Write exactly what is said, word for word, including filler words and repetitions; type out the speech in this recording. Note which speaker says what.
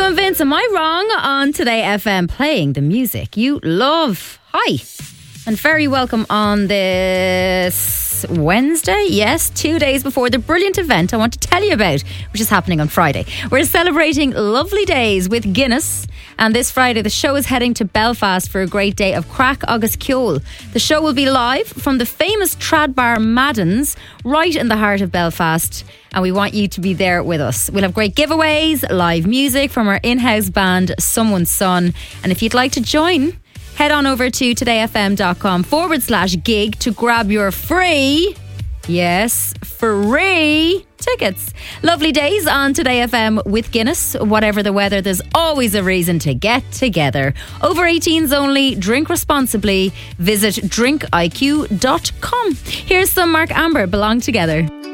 Speaker 1: and Vince, am I wrong on Today F M playing the music you love? Hi, and very welcome on this Wednesday. Yes, two days before the brilliant event I want to tell you about, which is happening on Friday. We're celebrating lovely days with Guinness, and this Friday the show is heading to Belfast for a great day of crack agus ceol. The show will be live from the famous trad bar Madden's, right in the heart of Belfast, and we want you to be there with us. We'll have great giveaways, live music from our in-house band Someone's Son, and if you'd like to join, head on over to todayfm.com forward slash gig to grab your free, yes, free tickets. Lovely days on Today F M with Guinness. Whatever the weather, there's always a reason to get together. Over eighteens only, drink responsibly. Visit drink I Q dot com. Here's some Mark Amber, Belong Together.